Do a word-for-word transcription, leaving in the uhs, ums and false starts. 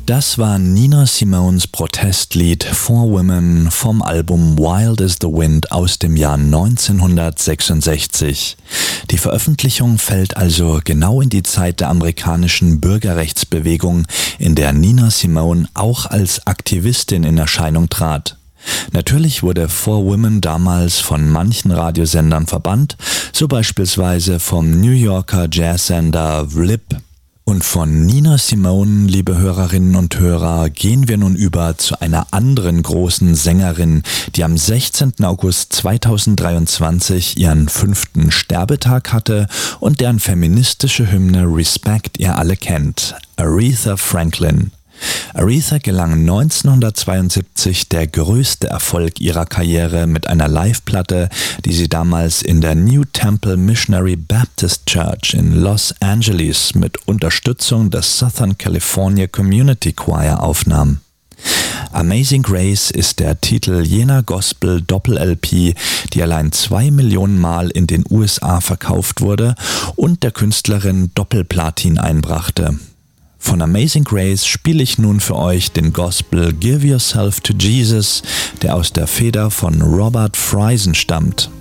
Das war Nina Simones Protestlied Four Women vom Album Wild as the Wind aus dem Jahr neunzehnhundertsechsundsechzig. Die Veröffentlichung fällt also genau in die Zeit der amerikanischen Bürgerrechtsbewegung, in der Nina Simone auch als Aktivistin in Erscheinung trat. Natürlich wurde Four Women damals von manchen Radiosendern verbannt, so beispielsweise vom New Yorker Jazzsender V L I P. Und von Nina Simone, liebe Hörerinnen und Hörer, gehen wir nun über zu einer anderen großen Sängerin, die am sechzehnten August zweitausenddreiundzwanzig ihren fünften Sterbetag hatte und deren feministische Hymne Respect ihr alle kennt, Aretha Franklin. Aretha gelang neunzehnhundertzweiundsiebzig der größte Erfolg ihrer Karriere mit einer Live-Platte, die sie damals in der New Temple Missionary Baptist Church in Los Angeles mit Unterstützung des Southern California Community Choir aufnahm. Amazing Grace ist der Titel jener Gospel-Doppel-L P, die allein zwei Millionen Mal in den U S A verkauft wurde und der Künstlerin Doppelplatin einbrachte. Von Amazing Grace spiele ich nun für euch den Gospel Give Yourself to Jesus, der aus der Feder von Robert Friesen stammt.